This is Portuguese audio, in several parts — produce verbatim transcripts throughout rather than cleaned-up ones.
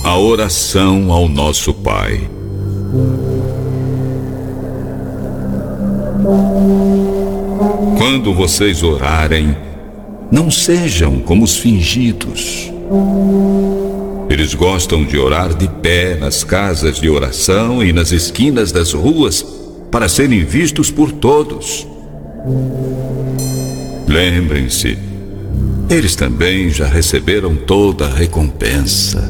A oração ao nosso Pai. Quando vocês orarem, não sejam como os fingidos. Eles gostam de orar de pé nas casas de oração e nas esquinas das ruas para serem vistos por todos. Lembrem-se, eles também já receberam toda a recompensa.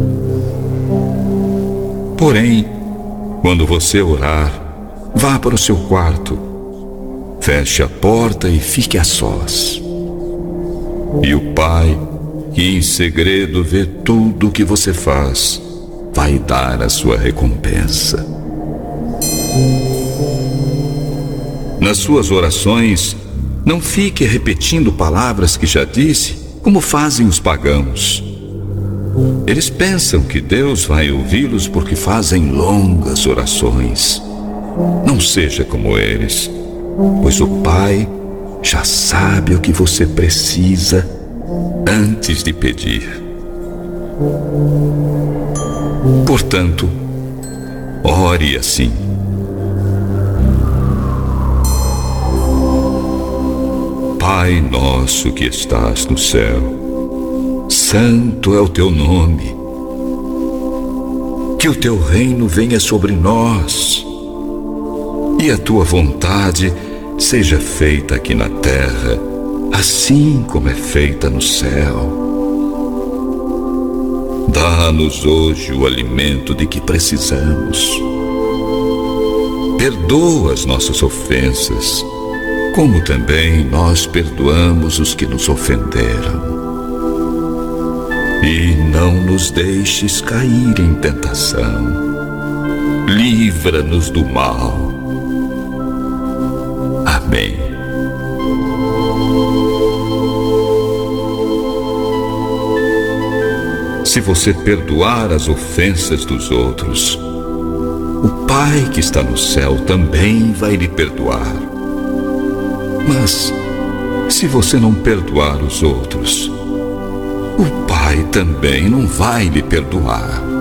Porém, quando você orar, vá para o seu quarto, feche a porta e fique a sós. E o Pai, que em segredo vê tudo o que você faz, vai dar a sua recompensa. Nas suas orações, não fique repetindo palavras que já disse, como fazem os pagãos. Eles pensam que Deus vai ouvi-los porque fazem longas orações. Não seja como eles, pois o Pai já sabe o que você precisa antes de pedir. Portanto, ore assim: Pai nosso que estás no céu, santo é o teu nome. Que o teu reino venha sobre nós e a tua vontade seja feita aqui na terra, assim como é feita no céu. Dá-nos hoje o alimento de que precisamos. Perdoa as nossas ofensas, como também nós perdoamos os que nos ofenderam. E não nos deixes cair em tentação. Livra-nos do mal. Amém. Se você perdoar as ofensas dos outros, o Pai que está no céu também vai lhe perdoar. Mas, se você não perdoar os outros, o Pai também não vai lhe perdoar.